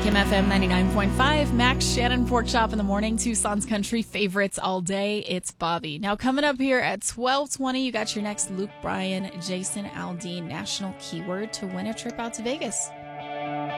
Kim FM 99.5, Max, Shannon, Pork Chop in the morning, Tucson's country favorites all day. It's Bobby. Now coming up here at 12:20, you got your next Luke Bryan, Jason Aldean national keyword to win a trip out to Vegas.